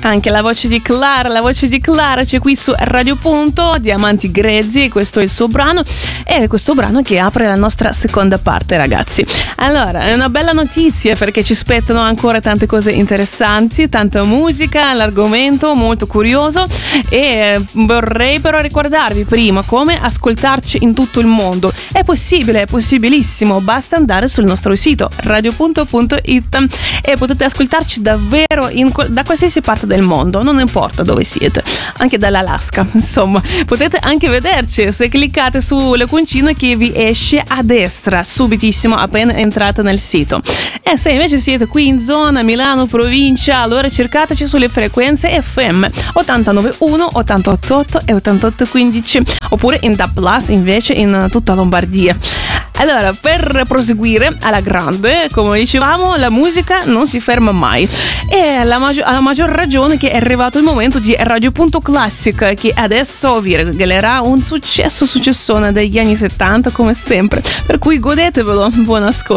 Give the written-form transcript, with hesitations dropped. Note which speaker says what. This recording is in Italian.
Speaker 1: Anche la voce di Clara c'è qui su Radio Punto, Diamanti Grezzi, questo è il suo brano, e questo brano che apre la nostra seconda parte, ragazzi. Allora, è una bella notizia perché ci aspettano ancora tante cose interessanti, tanta musica, l'argomento molto curioso, e vorrei però ricordarvi prima come ascoltarci in tutto il mondo. È possibile, è possibilissimo, basta andare sul nostro sito radiopunto.it e potete ascoltarci davvero da qualsiasi parte del mondo, non importa dove siete, anche dall'Alaska, insomma. Potete anche vederci se cliccate sull'iconcina che vi esce a destra subitissimo appena entrate nel sito. E se invece siete qui in zona Milano provincia, allora cercateci sulle frequenze FM 89.1, 88.8 e 88.15, oppure in DAB+ invece in tutta Lombardia. Allora, per proseguire alla grande, come dicevamo, la musica non si ferma mai, e a maggior ragione che è arrivato il momento di Radio Punto Classica, che adesso vi regalerà un successone degli anni 70 come sempre, per cui godetevelo. Buon ascolto.